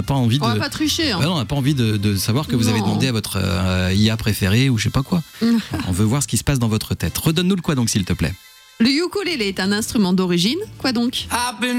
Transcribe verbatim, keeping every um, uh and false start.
n'a pas envie de. On va pas tricher. Hein. Ouais, on n'a pas envie de, de savoir que vous Non. avez demandé à votre euh, I A préférée ou je sais pas quoi. On veut voir ce qui se passe dans votre tête. Redonne-nous le quoi donc, s'il te plaît. Le ukulélé est un instrument d'origine. Quoi donc ?